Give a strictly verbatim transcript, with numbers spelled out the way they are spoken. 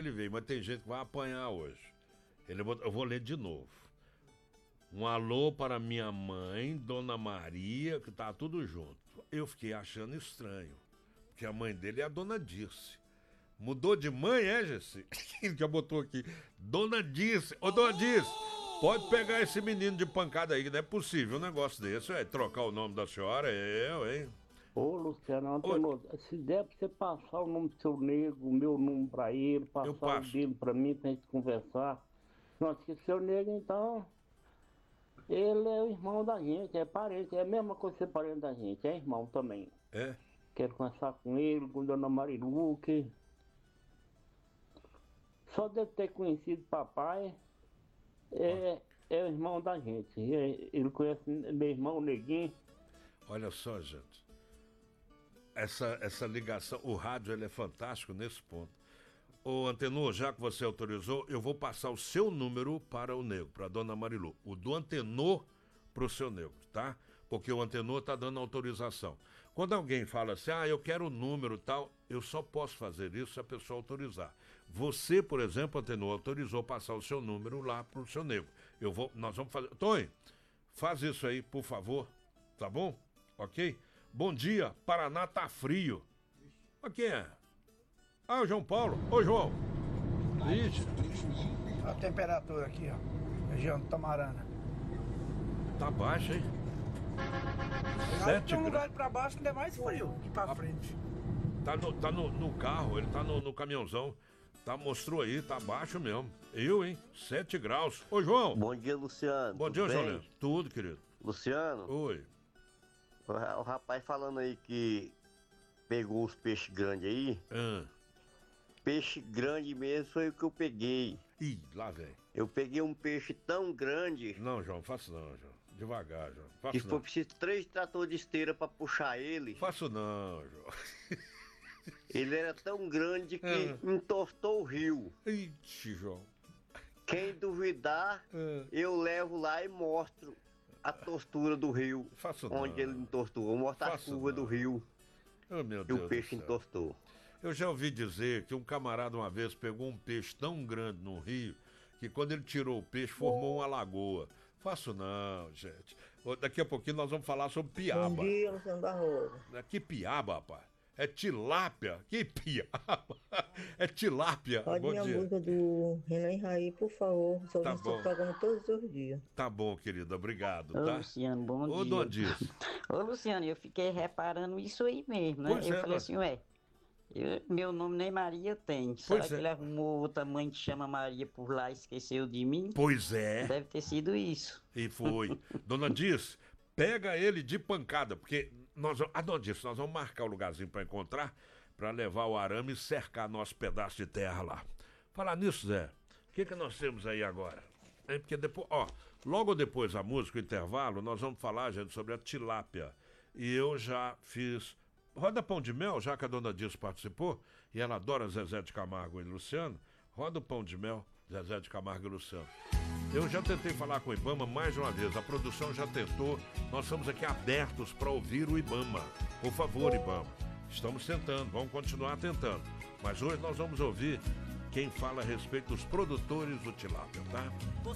ele veio, mas tem gente que vai apanhar hoje. Ele, eu vou ler de novo. Um alô para minha mãe, Dona Maria, que tá tudo junto. Eu fiquei achando estranho, porque a mãe dele é a Dona Dirce. Mudou de mãe, é, Gessi? Quem já botou aqui? Dona Dirce. Ô, Dona Dirce, pode pegar esse menino de pancada aí, que não é possível um negócio desse. É trocar o nome da senhora, é eu, hein? Ô, Luciano, Antônio, se der pra você passar o nome do seu nego, o meu número pra ele, passar o dele pra mim, pra gente conversar. Nossa, que seu nego, então, ele é o irmão da gente, é parente, é a mesma coisa que ser parente da gente, é irmão também. É? Quero conversar com ele, com Dona Marilu, que só deve ter conhecido papai, é, é o irmão da gente. Ele conhece meu irmão, o Neguinho. Olha só, gente. Essa, essa ligação, o rádio ele é fantástico nesse ponto. Ô, Antenor, já que você autorizou, eu vou passar o seu número para o Nego, para a Dona Marilu. O do Antenor para o seu Nego, tá? Porque o Antenor está dando autorização. Quando alguém fala assim, ah, eu quero o número e tal, eu só posso fazer isso se a pessoa autorizar. Você, por exemplo, Antenor, autorizou passar o seu número lá para o seu Nego. Eu vou, nós vamos fazer... Tony, faz isso aí, por favor, tá bom? Ok? Bom dia, Paraná tá frio. O que é? Ah, o João Paulo. Ô, João. Ixi. A temperatura aqui, ó. Região do Tamarana. Tá baixa, hein? Sete tem um lugar pra baixo que ainda é mais frio que pra frente. Tá no, tá no, no carro, ele tá no, no caminhãozão. Tá, mostrou aí, tá baixo mesmo. Eu, hein? Sete graus. Ô, João. Bom dia, Luciano. Bom dia, João. Tudo, querido. Luciano. Oi. O, o rapaz falando aí que pegou os peixes grandes aí. Ah. Peixe grande mesmo foi o que eu peguei. Ih, lá vem. Eu peguei um peixe tão grande. Não, João, faço não, João. Devagar, João. Faço que não. foi preciso três tratores de esteira pra puxar ele. Faço não, João. Ele era tão grande que ah. entortou o rio. Ixi, João. Quem duvidar, ah. eu levo lá e mostro a tortura do rio. Faço onde não. ele entortou. Eu mostro a curva do rio. Oh, meu que Deus o peixe entortou. Eu já ouvi dizer que um camarada uma vez pegou um peixe tão grande no rio que quando ele tirou o peixe formou uma lagoa. Faço não, gente. Daqui a pouquinho nós vamos falar sobre piaba. Bom dia, Luciano da Rosa. Que piaba, rapaz? É tilápia? Que piaba? É tilápia. Pode bom minha dia. música do Renan Raí, por favor. Só tá estou pagando todos os dias. Tá bom, querida. Obrigado. Ô, tá? Luciano, bom Ô, dia. Dona Dirce. Ô, Luciano, eu fiquei reparando isso aí mesmo, né? Pois eu é, falei assim, ué, eu, meu nome nem Maria tem. Será Pois que é. ele arrumou outra mãe que chama Maria por lá e esqueceu de mim? Pois é. Deve ter sido isso. E foi. Dona Dirce, pega ele de pancada, porque nós, a Dona Dirce, nós vamos marcar o lugarzinho para encontrar, para levar o arame e cercar nosso pedaço de terra lá. Falar nisso, Zé, o que, que nós temos aí agora? É porque depois, ó, logo depois da música, o intervalo, nós vamos falar, gente, sobre a tilápia. E eu já fiz... Roda pão de mel, já que a Dona Dirce participou, e ela adora Zezé de Camargo e Luciano, roda o pão de mel, Zezé de Camargo e Luciano. Eu já tentei falar com o Ibama mais de uma vez, a produção já tentou, nós estamos aqui abertos para ouvir o Ibama. Por favor, Ibama, estamos tentando, vamos continuar tentando. Mas hoje nós vamos ouvir quem fala a respeito dos produtores do tilápia, tá?